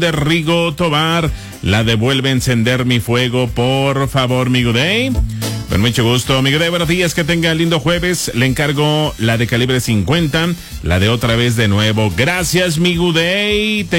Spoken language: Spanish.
de Rigo Tobar, la de Vuelve a encender mi fuego, por favor, mi Gudey. Con mucho gusto, mi Gudey, buenos días, que tenga lindo jueves. Le encargo la de calibre 50, la de Otra Vez de Nuevo. Gracias, mi Gudey.